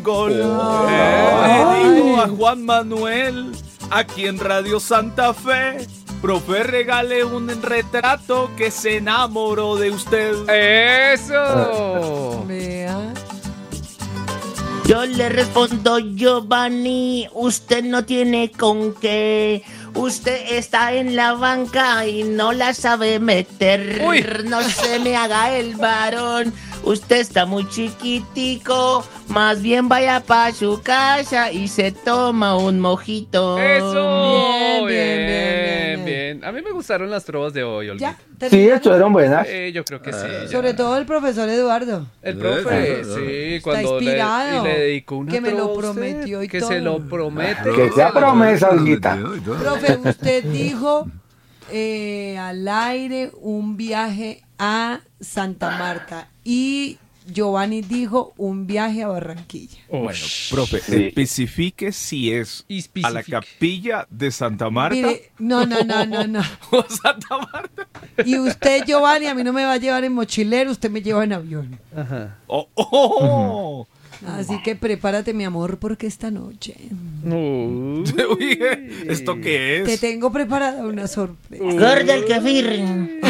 gol. Le digo a Juan Manuel, aquí en Radio Santa Fe, profe, regale un retrato que se enamoró de usted. ¡Eso! Vea. Yo le respondo, Giovanni, usted no tiene con qué. Usted está en la banca y no la sabe meter. Uy. No se me haga el varón. Usted está muy chiquitico. Más bien vaya pa' su casa y se toma un mojito. ¡Eso! Bien. A mí me gustaron las trovas de hoy, Olguita. Ya, Sí, terminaron. estuvieron buenas. Yo creo que sí. ya. Sobre todo el profesor Eduardo. El profe, sí, cuando inspirado. le dedicó una Que me lo trova a usted, prometió y que todo. se lo promete. Que sea promesa, Olguita. Profe, usted dijo al aire un viaje a Santa Marta y Giovanni dijo un viaje a Barranquilla. Bueno, profe, Sí. especifique si es a la capilla de Santa Marta Mire, no. o Santa Marta. Y usted, Giovanni, a mí no me va a llevar en mochilero, usted me lleva en avión. Ajá. Oh. Así que prepárate, mi amor, porque esta noche Uy, ¿esto qué te es? tengo preparada una sorpresa. Gorda el kefir.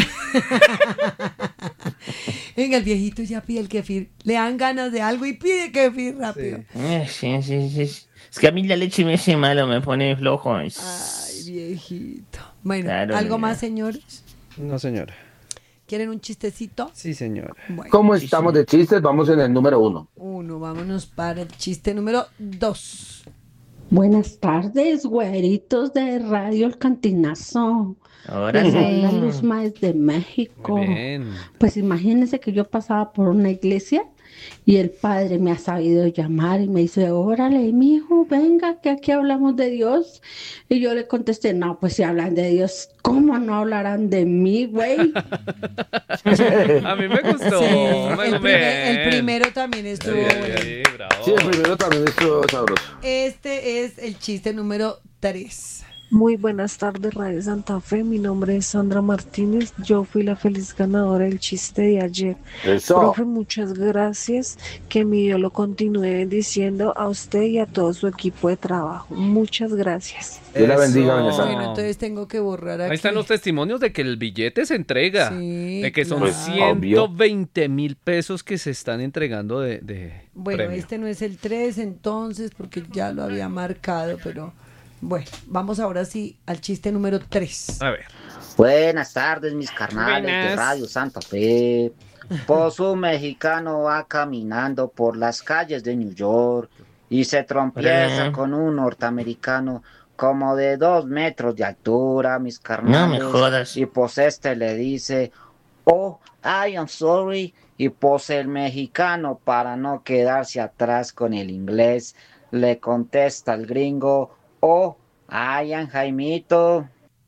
Venga, el viejito ya pide el kefir. Le dan ganas de algo y pide kefir rápido. Sí. Es que a mí la leche me hace malo, me pone flojo. Ay, viejito. Bueno, Claro, ¿algo mira. más, señores? No, señora. ¿Quieren un chistecito? Sí, señora. Bueno, ¿Cómo estamos de chistes? Vamos en el número 1. vámonos para el chiste número 2. Buenas tardes, güeritos de Radio El Cantinazo. Ahora Les sí. habla Luz Maes de México. Muy bien. Pues imagínense que yo pasaba por una iglesia y el padre me ha sabido llamar y me dice, órale, mijo, venga, que aquí hablamos de Dios. Y yo le contesté, no, pues si hablan de Dios, ¿cómo no hablarán de mí, güey? A mí me gustó. El primero también estuvo bueno. Sí, bravo. Sí, el primero también estuvo sabroso. Este es el chiste número 3. Muy buenas tardes, Radio Santa Fe. Mi nombre es Sandra Martínez. Yo fui la feliz ganadora del chiste de ayer. Eso. Profe, muchas gracias. Que mi Dios lo continúe bendiciendo a usted y a todo su equipo de trabajo. Muchas gracias. Dios la bendiga, doña Eso. Sandra. Bueno, entonces tengo que borrar aquí. Ahí están los testimonios de que el billete se entrega. Sí, de que son claro. 120,000 pesos que se están entregando de Bueno, premio. este no es el 3 entonces, porque ya lo había marcado, pero bueno, vamos ahora sí al chiste número 3. A ver. Buenas tardes, mis carnales de Buenas. Radio Santa Fe. Pues un mexicano va caminando por las calles de New York y se tropieza con un norteamericano como de 2 metros de altura, mis carnales. No me jodas. Y pues este le dice, oh, I am sorry. Y pues el mexicano, para no quedarse atrás con el inglés, le contesta al gringo, oh, I am Jaimito.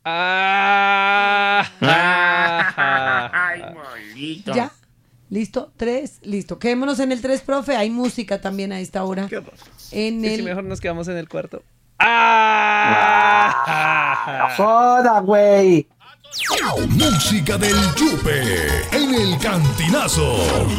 Ay, maldito. ¿Ya? ¿Listo? 3, listo. Quedémonos en el 3, profe. Hay música también a esta hora. En ¿Y si el... mejor nos quedamos en el cuarto? ¡Joda, güey! Música del Yupe en el Cantinazo.